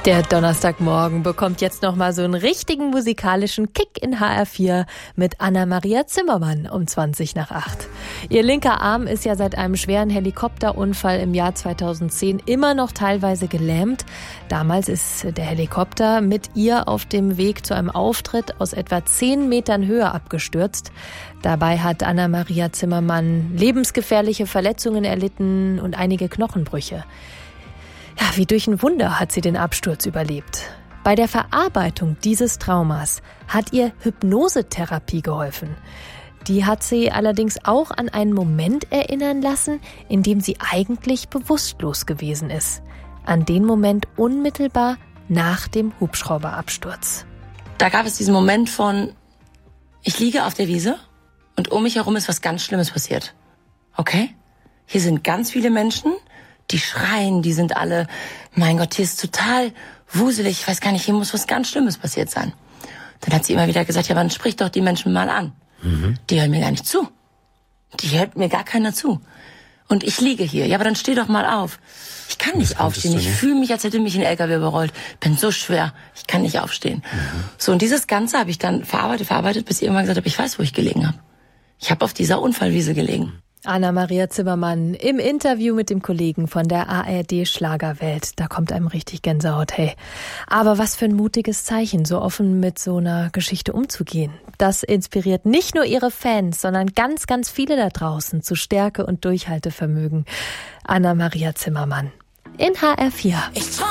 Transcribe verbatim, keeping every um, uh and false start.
Der Donnerstagmorgen bekommt jetzt noch mal so einen richtigen musikalischen Kick in H R vier mit Anna-Maria Zimmermann um zwanzig nach acht. Ihr linker Arm ist ja seit einem schweren Helikopterunfall im Jahr zweitausendzehn immer noch teilweise gelähmt. Damals ist der Helikopter mit ihr auf dem Weg zu einem Auftritt aus etwa zehn Metern Höhe abgestürzt. Dabei hat Anna-Maria Zimmermann lebensgefährliche Verletzungen erlitten und einige Knochenbrüche. Ja, wie durch ein Wunder hat sie den Absturz überlebt. Bei der Verarbeitung dieses Traumas hat ihr Hypnosetherapie geholfen. Die hat sie allerdings auch an einen Moment erinnern lassen, in dem sie eigentlich bewusstlos gewesen ist. An den Moment unmittelbar nach dem Hubschrauberabsturz. Da gab es diesen Moment von, ich liege auf der Wiese und um mich herum ist was ganz Schlimmes passiert. Okay? Hier sind ganz viele Menschen, die schreien, die sind alle, mein Gott, hier ist total wuselig, ich weiß gar nicht, hier muss was ganz Schlimmes passiert sein. Dann hat sie immer wieder gesagt, ja, dann sprich doch die Menschen mal an. Mhm. Die hören mir gar nicht zu. Die hört mir gar keiner zu. Und ich liege hier, ja, aber dann steh doch mal auf. Ich kann nicht aufstehen, ich fühle mich, als hätte mich ein L K W überrollt. Bin so schwer, ich kann nicht aufstehen. Mhm. So, und dieses Ganze habe ich dann verarbeitet, verarbeitet, bis ich irgendwann gesagt habe, ich weiß, wo ich gelegen habe. Ich habe auf dieser Unfallwiese gelegen. Anna-Maria Zimmermann im Interview mit dem Kollegen von der A R D Schlagerwelt. Da kommt einem richtig Gänsehaut, hey. Aber was für ein mutiges Zeichen, so offen mit so einer Geschichte umzugehen. Das inspiriert nicht nur ihre Fans, sondern ganz, ganz viele da draußen zu Stärke und Durchhaltevermögen. Anna-Maria Zimmermann in H R vier. Ich